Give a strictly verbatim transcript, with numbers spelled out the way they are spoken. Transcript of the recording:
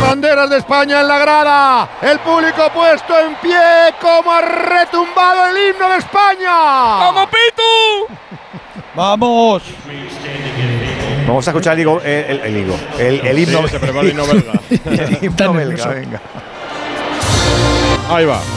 banderas de España en la grada. El público puesto en pie. Como ha retumbado el himno de España. ¡Vamos, Pitu! ¡Vamos! Vamos a escuchar el, higo, el, el, el, higo, el, el himno. Sí, se prepara el himno belga. El himno belga, venga. Ahí va.